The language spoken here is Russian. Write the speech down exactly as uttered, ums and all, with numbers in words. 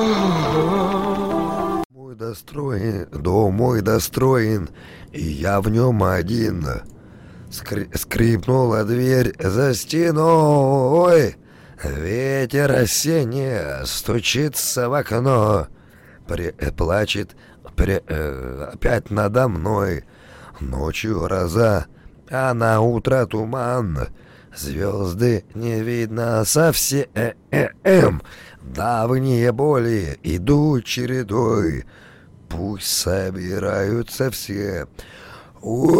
Мой достроен, дом мой достроен, и я в нем один. Скри- скрипнула дверь за стеной. Ветер осенний стучится в окно. Пре- э, плачет пре- э, опять надо мной. Ночью гроза, а на утро туман. Звезды не видно совсем. Давние боли идут чередой. Пусть собираются все.